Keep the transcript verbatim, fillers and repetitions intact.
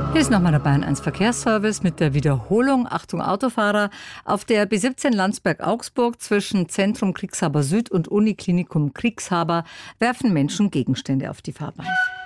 Hier ist nochmal der Bayern eins Verkehrsservice mit der Wiederholung. Achtung Autofahrer, auf der B siebzehn Landsberg-Augsburg zwischen Zentrum Kriegshaber Süd und Uniklinikum Kriegshaber werfen Menschen Gegenstände auf die Fahrbahn.